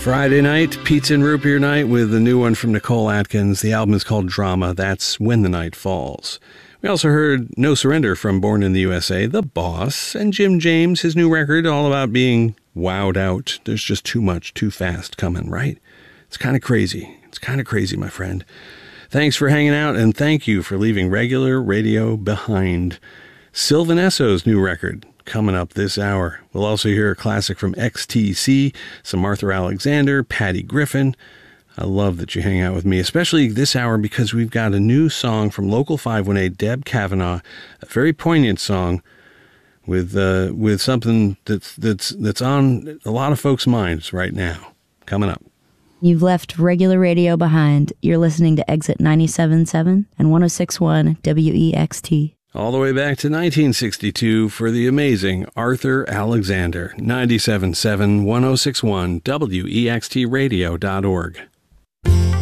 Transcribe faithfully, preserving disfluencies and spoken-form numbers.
Friday night, pizza and root beer night with the new one from Nicole Atkins. The album is called Drama. That's When the Night Falls. We also heard No Surrender from Born in the U S A, The Boss, and Jim James, his new record, all about being wowed out. There's just too much, too fast coming, right? It's kind of crazy. It's kind of crazy, my friend. Thanks for hanging out, and thank you for leaving regular radio behind. Sylvan Esso's new record coming up this hour. We'll also hear a classic from X T C, some Arthur Alexander, Patty Griffin. I love that you hang out with me, especially this hour because we've got a new song from Local five one eight, Deb Kavanaugh, a very poignant song with uh, with something that's that's that's on a lot of folks' minds right now. Coming up. You've left regular radio behind. You're listening to Exit ninety-seven point seven and one oh six point one W E X T. All the way back to nineteen sixty-two for the amazing Arthur Alexander. ninety-seven point seven, one oh six point one W E X T radio dot org.